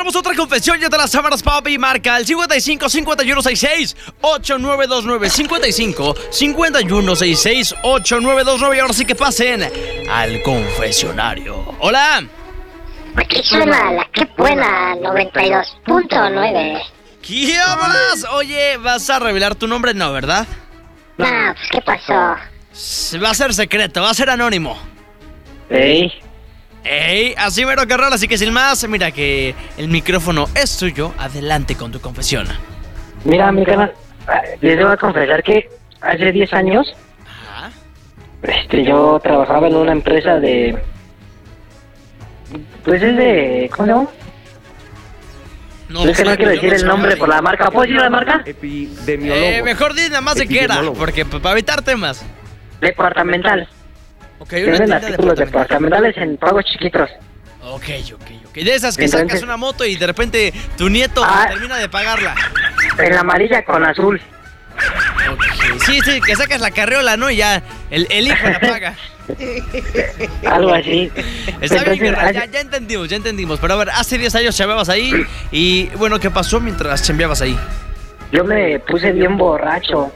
tenemos otra confesión, ya te la sábanas, papi. Marca el 55 51 66 8929. 55 51 66 8929. Y ahora sí que pasen al confesionario. Hola. Aquí suena la que buena 92.9. ¿Qué hablas? Oye, ¿vas a revelar tu nombre? No, ¿verdad? No, pues ¿qué pasó? Va a ser secreto, va a ser anónimo. Ey, Así mero, carnal, así que sin más, mira que el micrófono es tuyo. Adelante con tu confesión. mira, mi canal, les debo confesar que hace 10 años, Ajá. yo trabajaba en una empresa de... Pues es de... ¿Cómo se llama? Es que no quiero decir el nombre por la marca. ¿Puedo decir la marca? Epidemiólogo. Mejor di nada más de qué era, Epidemiólogo. porque para evitar temas. Departamental. Ok, una Tienen tienda artículos departamental. departamentales en pagos chiquitos. Ok. De esas que Entonces- sacas una moto y de repente tu nieto Ah. termina de pagarla. En la amarilla con azul. Ok. Sí, que sacas la carriola, ¿no? Y ya el hijo la paga. Algo así. Está bien, Entonces, carnal, ya entendimos. Pero a ver, hace 10 años chambeabas ahí. Y bueno, ¿qué pasó mientras chambeabas ahí? yo me puse bien borracho.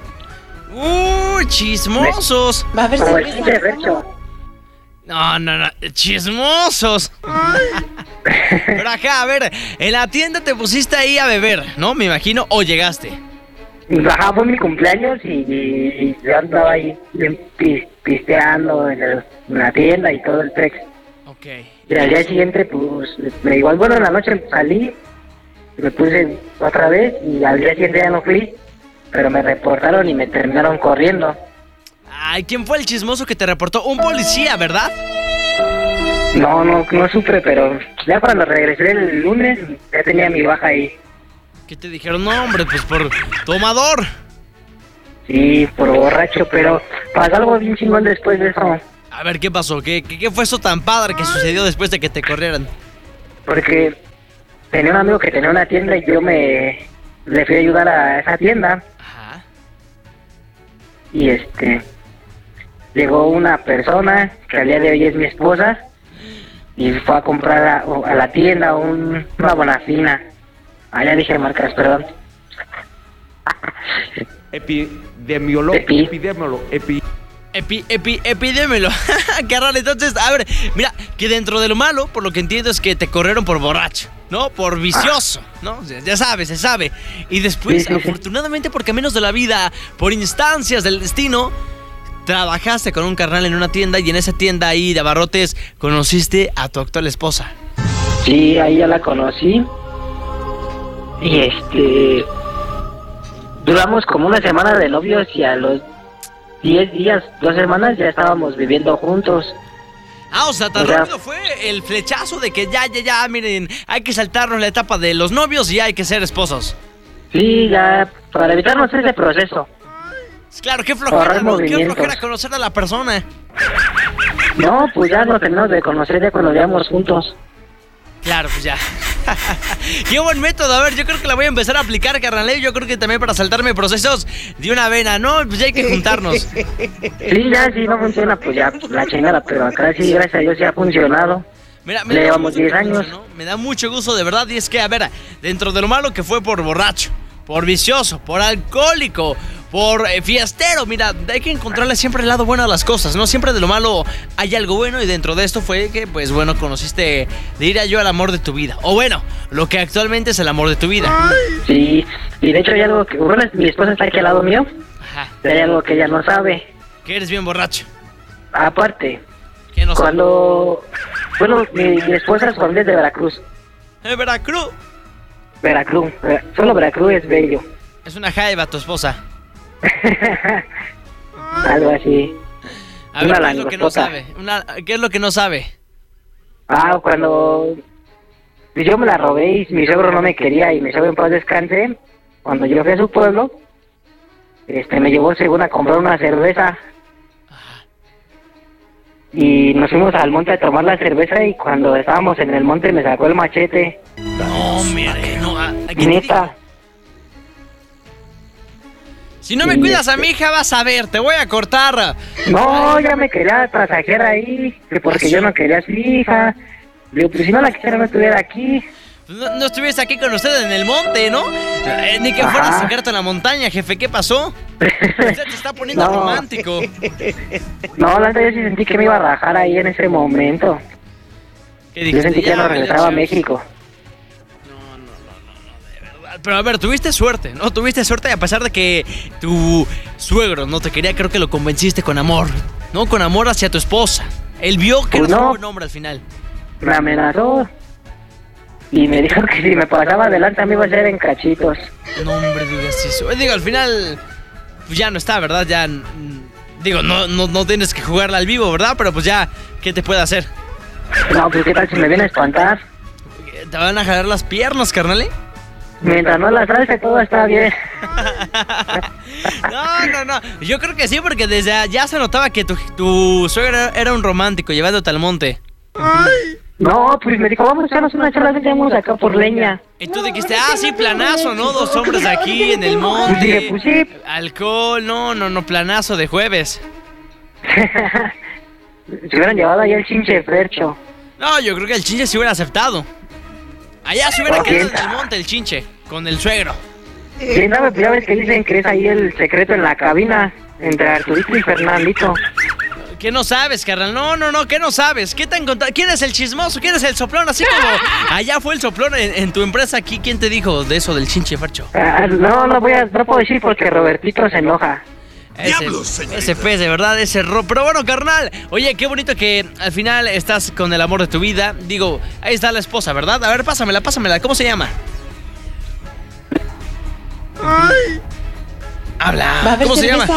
Chismosos. Va a ver Como el si... pinche Fercho. No, chismosos. Pero acá, a ver, en la tienda te pusiste ahí a beber, ¿no? Me imagino, o llegaste. Ajá, fue mi cumpleaños y yo andaba ahí bien pisteando en la tienda y todo el trex. Ok. Y al día siguiente, pues, igual, bueno, en la noche salí, me puse otra vez y al día siguiente ya no fui, pero me reportaron y me terminaron corriendo. Ay, ¿quién fue el chismoso que te reportó? Un policía, ¿verdad? No supe, pero ya cuando regresé el lunes, ya tenía mi baja ahí. ¿Qué te dijeron? No, hombre, pues por tomador. Sí, por borracho, pero pasó algo bien chingón después de eso. A ver, ¿qué pasó? ¿Qué fue eso tan padre que sucedió después de que te corrieran? Porque tenía un amigo que tenía una tienda y yo le fui a ayudar a esa tienda. Ajá. Y llegó una persona que al día de hoy es mi esposa y fue a comprar a la tienda una bonafina. Ya dije marcas, perdón. Epidemiólogo. Epi. Epidemiólogo. Epidémelo. Qué raro. Entonces, a ver, mira, que dentro de lo malo, por lo que entiendo es que te corrieron por borracho, ¿no? Por vicioso, ¿no? Ya sabes, se sabe. Y después, Sí. afortunadamente por caminos de la vida, por instancias del destino, trabajaste con un carnal en una tienda y en esa tienda ahí de abarrotes conociste a tu actual esposa. Sí, ahí ya la conocí. Y duramos como una semana de novios y a los 10 días, 2 semanas ya estábamos viviendo juntos. O sea, tan O sea- rápido fue el flechazo de que ya, miren, hay que saltarnos la etapa de los novios y ya hay que ser esposos. Sí, ya, para evitarnos ese proceso. Claro, qué flojera, Ahorrar ¿no? Qué movimientos. flojera conocer a la persona. No, pues ya nos terminamos de conocer ya cuando vivíamos juntos. Claro, pues ya. Qué buen método. A ver, yo creo que la voy a empezar a aplicar, carnal. Yo creo que también para saltarme procesos de una vena, ¿no? Pues ya hay que juntarnos. Sí, ya, si no funciona, pues ya, la chingada, pero acá sí, gracias a Dios, sí ha funcionado. Mira, Le da llevamos mucho 10 gusto, años. ¿no? Me da mucho gusto, de verdad. Y es que, a ver, dentro de lo malo que fue por borracho, por vicioso, por alcohólico, por fiestero, mira, hay que encontrarle siempre el lado bueno a las cosas, ¿no? Siempre de lo malo hay algo bueno y dentro de esto fue que, pues bueno, conociste, diría yo, al amor de tu vida. O bueno, lo que actualmente es el amor de tu vida. Sí, y de hecho hay algo que, bueno, mi esposa está aquí al lado mío, Ajá. pero hay algo que ella no sabe. Que eres bien borracho. Aparte, ¿Qué no sabes? bueno, mi esposa es familia de Veracruz. Veracruz. Solo Veracruz es bello. Es una jaiba tu esposa. Algo así. A ver, Una ¿qué es lo que no langostota. sabe? ¿Qué es lo que no sabe? Cuando yo me la robé y mi suegro no me quería y mi suegro en paz descanse, cuando yo fui a su pueblo, me llevó según a comprar una cerveza. Y nos fuimos al monte a tomar la cerveza y cuando estábamos en el monte me sacó el machete. No, mire, no. ¿Qué te Neta. digo? Si no me Sí, cuidas a mi hija, vas a ver, te voy a cortar. No, ya me quería tasajear ahí, que porque yo no quería a su hija. Digo, pues si no la quisiera no estuviera aquí. No estuviste aquí con usted en el monte, ¿no? Ni que fuera Ajá. secreto en la montaña, jefe. ¿Qué pasó? Usted se está poniendo No. romántico. No, la neta yo sí sentí que me iba a rajar ahí en ese momento. ¿Qué Yo dijiste? sentí que ya no me regresaba a la- México. Pero a ver, tuviste suerte, ¿no? Tuviste suerte a pesar de que tu suegro no te quería, creo que lo convenciste con amor, ¿no? Con amor hacia tu esposa. Él vio que Pues no fue no. buen hombre al final. Me amenazó. Y me dijo que si me pasaba adelante me iba a hacer en cachitos. No, hombre, digas eso. Digo, al final, pues ya no está, ¿verdad? Ya, digo, no tienes que jugarla al vivo, ¿verdad? Pero pues ya, ¿qué te puede hacer? No, pues qué tal si me viene a espantar. Te van a jalar las piernas, carnal. Mientras no las alce todo está bien. No. Yo creo que sí, porque desde ya se notaba que tu suegro era un romántico, llevándote al monte. No, pues me dijo, vamos a echarnos una charla, vamos acá por leña. Y tú dijiste, sí, planazo, ¿no? Dos hombres aquí en el monte. Pues dije, pues sí. Alcohol, no, planazo de jueves. Se hubieran llevado ahí el chinche Fercho. No, yo creo que el chinche se hubiera aceptado. Allá se hubiera ¿Por qué? quedado en el monte el chinche, con el suegro. ¿Quién sabe? Pues ya ves que dicen que es ahí el secreto en la cabina entre Arturito y Fernandito. ¿Qué no sabes, carnal? No, ¿qué no sabes? ¿Qué te han contado? ¿Quién es el chismoso? ¿Quién es el soplón? Así como allá fue el soplón en tu empresa aquí. ¿Quién te dijo de eso del chinche Fercho? No puedo decir porque Robertito se enoja. Ese pez, de verdad, ese Pero bueno, carnal, oye, qué bonito que al final estás con el amor de tu vida. Digo, ahí está la esposa, ¿verdad? A ver, pásamela. ¿Cómo se llama? Habla. ¿Cómo se llama?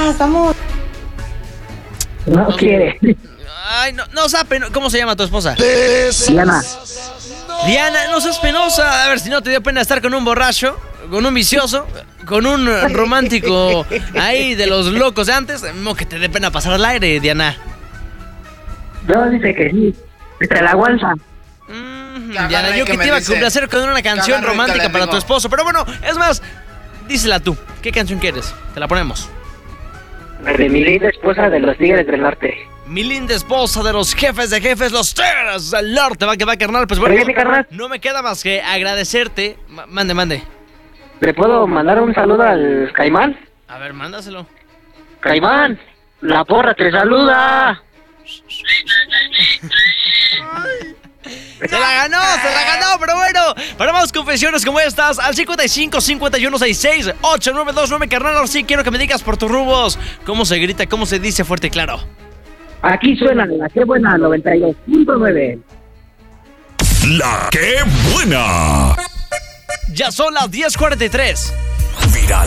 No quiere. Ay, no sabe. ¿Cómo se llama tu esposa? Diana. Diana, no seas penosa. A ver si no te dio pena estar con un borracho, con un vicioso, con un romántico ahí de los locos de antes. No que te dé pena pasar al aire, Diana. No, dice que sí. Te la aguanta. Diana, yo que te iba a complacer con una canción romántica para tu esposo. Pero bueno, es más, dísela tú. ¿Qué canción quieres? Te la ponemos. De mi linda esposa de los Tigres del Norte. Mi linda esposa de los jefes de jefes, los Tigres del Norte. Va, carnal. Pues bueno, Oye, mi carnal. no me queda más que agradecerte. Mande. ¿Le puedo mandar un saludo al Caimán? A ver, mándaselo. Caimán, la porra te saluda. Se la ganó, pero bueno, para más confesiones como estas, al 55 51 66 8929, carnal. Ahora sí quiero que me digas por tus rubos cómo se grita, cómo se dice fuerte y claro. Aquí suena la que buena 92.9. La que buena. Ya son las 10:43. Viral.